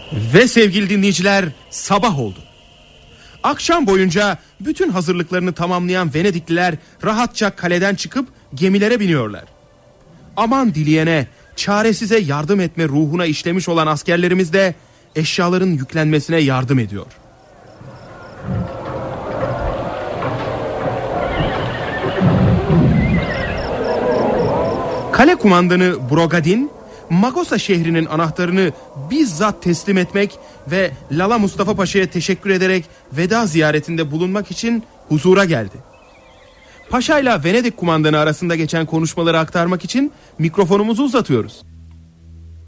Ve sevgili dinleyiciler, sabah oldu. Akşam boyunca bütün hazırlıklarını tamamlayan Venedikliler rahatça kaleden çıkıp gemilere biniyorlar. Aman dileyene, çaresize yardım etme ruhuna işlemiş olan askerlerimiz de eşyaların yüklenmesine yardım ediyor. Kale kumandanı Brogadin, Magosa şehrinin anahtarını bizzat teslim etmek ve Lala Mustafa Paşa'ya teşekkür ederek veda ziyaretinde bulunmak için huzura geldi. Paşa ile Venedik kumandanı arasında geçen konuşmaları aktarmak için mikrofonumuzu uzatıyoruz.